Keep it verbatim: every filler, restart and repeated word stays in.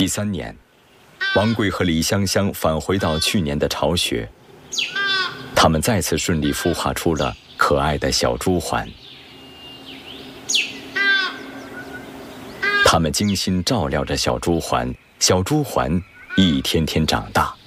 第三年，王贵和李香香返回到去年的巢穴，他们再次顺利孵化出了可爱的小朱鹮。他们精心照料着小朱鹮，小朱鹮一天天长大。